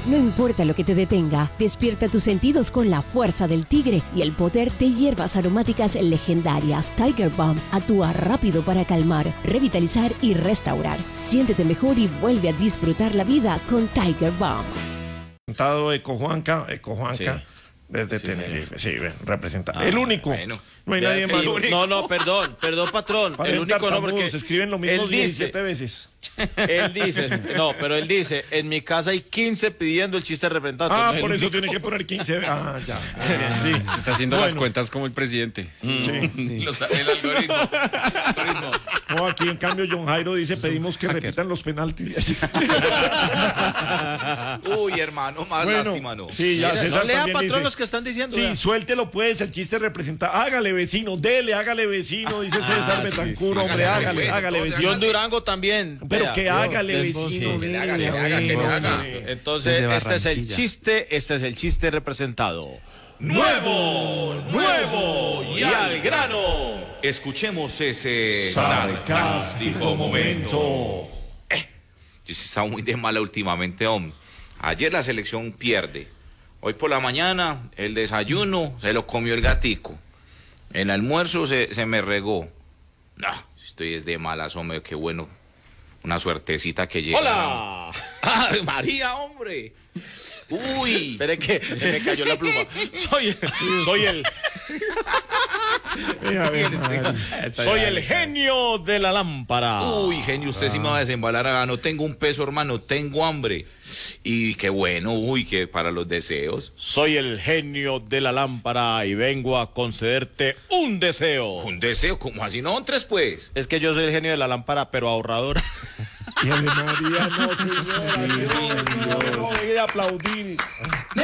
No importa lo que te detenga, despierta tus sentidos con la fuerza del tigre y el poder de hierbas aromáticas legendarias. Tiger Balm actúa rápido para calmar, revitalizar y restaurar. Siéntete mejor y vuelve a disfrutar la vida con Tiger Balm. Ecojuanca, Sí. desde Tenerife. Sí, ven, representa. El único. Bueno. No hay nadie más. No, perdón, patrón. El único no, porque se escriben lo mismo él dice, 17 veces. él dice, en mi casa hay 15 pidiendo el chiste representado. Ah, por eso tiene que poner 15. Ah, ya. Sí. Se está haciendo las cuentas como el presidente. Sí. El algoritmo. No, aquí en cambio John Jairo dice, pedimos que repitan los penaltis. Uy, hermano, más lástima, ¿no? Sí, ya, César No lea, también patrón, dice, los que están diciendo. sí, vea. suéltelo pues, el chiste representa. Hágale vecino, dele, hágale vecino, dice César Betancur, hombre, hágale vecino. John Durango también. Pero vea. que hágale Después, vecino, sí. dele, Entonces, este es el chiste representado. Nuevo y al grano. Escuchemos ese sarcástico momento. Yo sí he estado muy de mala últimamente, hombre. Ayer la selección pierde. Hoy por la mañana el desayuno se lo comió el gatico. El almuerzo se me regó. No, estoy de malas, hombre, qué bueno. Una suertecita que llega. ¡Hola! ¡Ay, María, hombre! ¡Uy! Espere que me cayó la pluma. Soy el genio de la lámpara. Uy, genio, usted sí me va a desembalar acá. No tengo un peso, hermano, tengo hambre. Y qué bueno, que para los deseos. Soy el genio de la lámpara y vengo a concederte un deseo. ¿Un deseo? ¿Cómo así? No, tres pues. Es que yo soy el genio de la lámpara, pero ahorrador. Y María, no, señora, no, deje de aplaudir.